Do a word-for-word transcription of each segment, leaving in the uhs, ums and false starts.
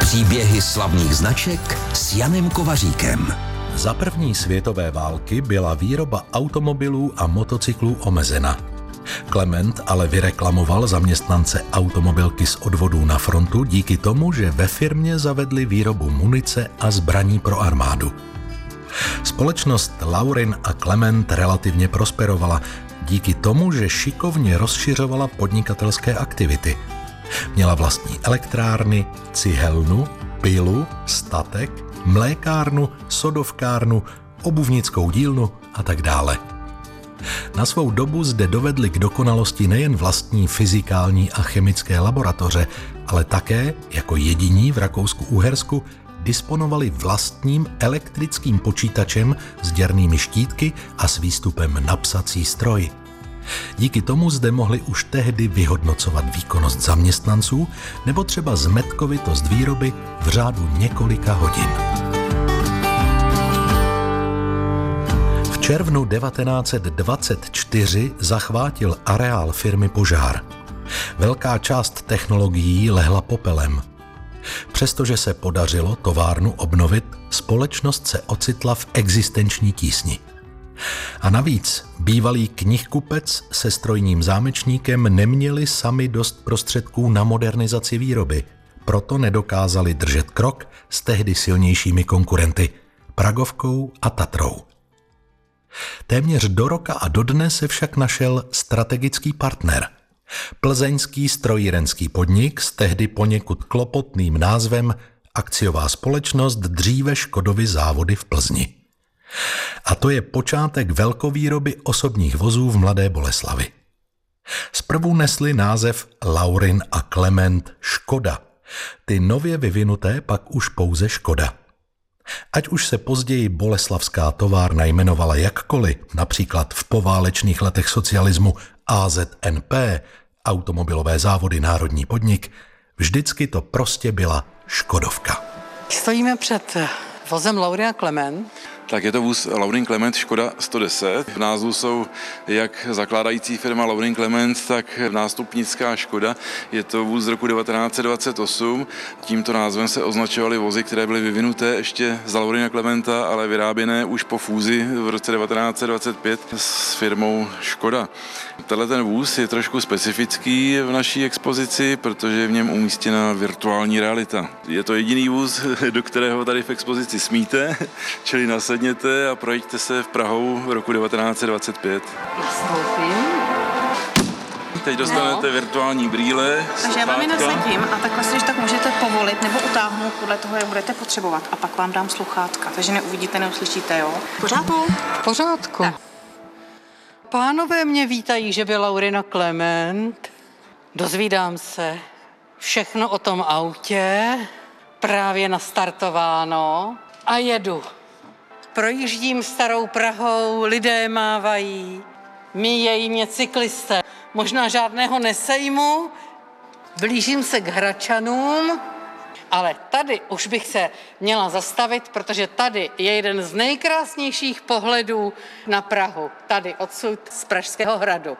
Příběhy slavných značek s Janem Kovaříkem. Za první světové války byla výroba automobilů a motocyklů omezena. Klement ale vyreklamoval zaměstnance automobilky z odvodů na frontu díky tomu, že ve firmě zavedli výrobu munice a zbraní pro armádu. Společnost Laurin a Klement relativně prosperovala díky tomu, že šikovně rozšiřovala podnikatelské aktivity. Měla vlastní elektrárny, cihelnu, pilu, statek, mlékárnu, sodovkárnu, obuvnickou dílnu a tak dále. Na svou dobu zde dovedli k dokonalosti nejen vlastní fyzikální a chemické laboratoře, ale také, jako jediní v Rakousku-Uhersku, disponovali vlastním elektrickým počítačem s děrnými štítky a s výstupem na psací stroj. Díky tomu zde mohli už tehdy vyhodnocovat výkonnost zaměstnanců nebo třeba zmetkovitost výroby v řádu několika hodin. V červnu devatenáct set dvacet čtyři zachvátil areál firmy požár. Velká část technologií lehla popelem. Přestože se podařilo továrnu obnovit, společnost se ocitla v existenční tísni. A navíc bývalý knihkupec se strojním zámečníkem neměli sami dost prostředků na modernizaci výroby, proto nedokázali držet krok s tehdy silnějšími konkurenty Pragovkou a Tatrou. Téměř do roka a dodnes se však našel strategický partner. Plzeňský strojírenský podnik s tehdy poněkud klopotným názvem Akciová společnost dříve Škodovy závody v Plzni. A to je počátek velkovýroby osobních vozů v Mladé Boleslavi. Zprvu nesli název Laurin a Klement Škoda, ty nově vyvinuté pak už pouze Škoda. Ať už se později boleslavská továrna jmenovala jakkoliv, například v poválečných letech socialismu A Z N P, Automobilové závody Národní podnik, vždycky to prostě byla Škodovka. Stojíme před vozem Laurin a Klement. Tak je to vůz Laurin Klement Škoda sto deset. V názvu jsou jak zakládající firma Laurin Klement, tak nástupnická Škoda. Je to vůz z roku devatenáct set dvacet osm. Tímto názvem se označovaly vozy, které byly vyvinuté ještě za Laurina Klementa, ale vyráběné už po fúzi v roce devatenáct set dvacet pět s firmou Škoda. Tenhle ten vůz je trošku specifický v naší expozici, protože je v něm umístěna virtuální realita. Je to jediný vůz, do kterého tady v expozici smíte, čili nasedněte a projďte se v Prahou v roku devatenáct set dvacet pět. Teď dostanete no. virtuální brýle. Takže já vám je nasadím a takhle si, když tak můžete povolit nebo utáhnout podle toho, jak budete potřebovat. A pak vám dám sluchátka, takže neuvidíte, neuslyšíte, jo? Pořádku? V pořádku. Tak. Pánové mě vítají, že byl Laurin a Klement. Dozvídám se všechno o tom autě, právě nastartováno a jedu. Projíždím starou Prahou, lidé mávají, míjejí mě cyklisté. Možná žádného nesejmu, blížím se k Hradčanům, ale tady už bych se měla zastavit, protože tady je jeden z nejkrásnějších pohledů na Prahu. Tady odsud z Pražského hradu.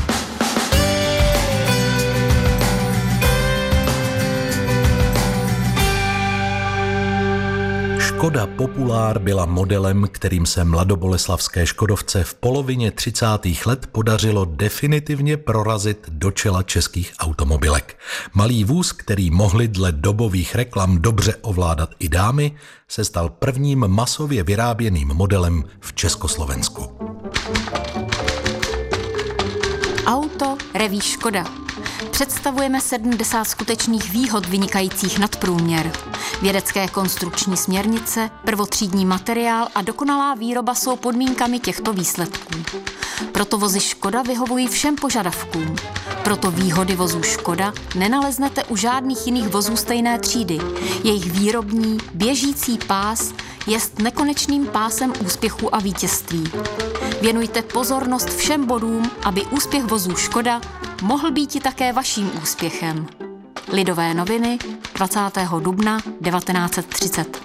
Škoda Populár byla modelem, kterým se mladoboleslavské Škodovce v polovině třicátých let podařilo definitivně prorazit do čela českých automobilek. Malý vůz, který mohli dle dobových reklam dobře ovládat i dámy, se stal prvním masově vyráběným modelem v Československu. Auto reví Škoda. Představujeme sedmdesát skutečných výhod vynikajících nad průměr. Vědecké konstrukční směrnice, prvotřídní materiál a dokonalá výroba jsou podmínkami těchto výsledků. Proto vozy Škoda vyhovují všem požadavkům. Proto výhody vozů Škoda nenaleznete u žádných jiných vozů stejné třídy. Jejich výrobní, běžící pás jest nekonečným pásem úspěchu a vítězství. Věnujte pozornost všem bodům, aby úspěch vozů Škoda mohl být i také vaším úspěchem. Lidové noviny, dvacátého dubna devatenáct set třicet.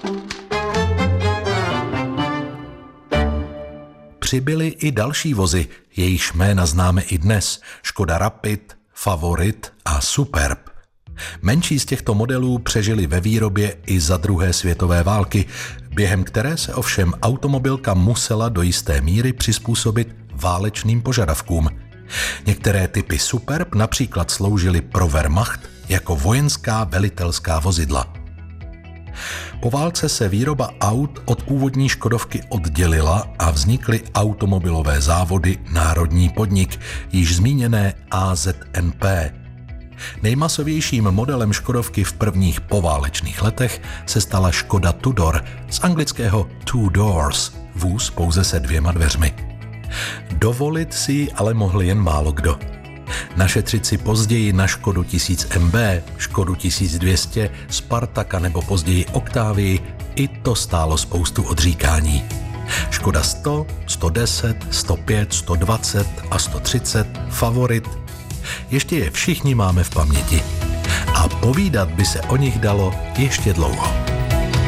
Přibyly i další vozy, jejichž jména známe i dnes. Škoda Rapid, Favorit a Superb. Menší z těchto modelů přežili ve výrobě i za druhé světové války, během které se ovšem automobilka musela do jisté míry přizpůsobit válečným požadavkům. Některé typy Superb například sloužily pro Wehrmacht jako vojenská velitelská vozidla. Po válce se výroba aut od původní Škodovky oddělila a vznikly automobilové závody Národní podnik, již zmíněné A Z N P. Nejmasovějším modelem Škodovky v prvních poválečných letech se stala Škoda Tudor, z anglického two doors, vůz pouze se dvěma dveřmi. Dovolit si ji ale mohl jen málo kdo. Našetřit si později na Škodu tisíc M B, Škodu tisíc dvě stě, Spartaka nebo později Octavii, i to stálo spoustu odříkání. Škoda sto, sto deset, sto pět, sto dvacet a sto třicet, Favorit. Ještě je všichni máme v paměti. A povídat by se o nich dalo ještě dlouho.